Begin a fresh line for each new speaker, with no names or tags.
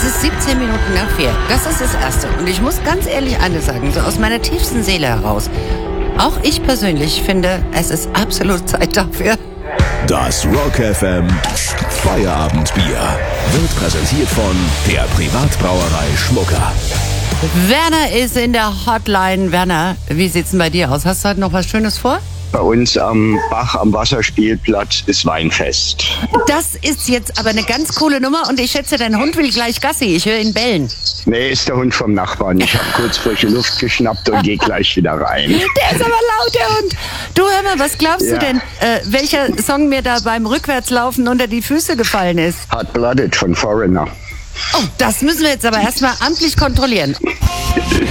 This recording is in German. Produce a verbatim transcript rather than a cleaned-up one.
ist siebzehn Minuten nach vier. Das ist das Erste. Und ich muss ganz ehrlich eines sagen, so aus meiner tiefsten Seele heraus. Auch ich persönlich finde, es ist absolut Zeit dafür.
Das Rock F M Feierabendbier wird präsentiert von der Privatbrauerei Schmucker.
Werner ist in der Hotline. Werner, wie sieht's denn bei dir aus? Hast du heute noch was Schönes vor?
Bei uns am Bach am Wasserspielplatz ist Weinfest.
Das ist jetzt aber eine ganz coole Nummer und ich schätze, dein Hund will gleich Gassi. Ich höre ihn bellen.
Nee, ist der Hund vom Nachbarn. Ich habe kurz frische Luft geschnappt und gehe gleich wieder rein.
Der ist aber laut, der Hund. Du, hör mal, was glaubst
Ja.
du denn, äh, welcher Song mir da beim Rückwärtslaufen unter die Füße gefallen ist?
Hot Blooded von Foreigner.
Oh, das müssen wir jetzt aber erstmal amtlich kontrollieren.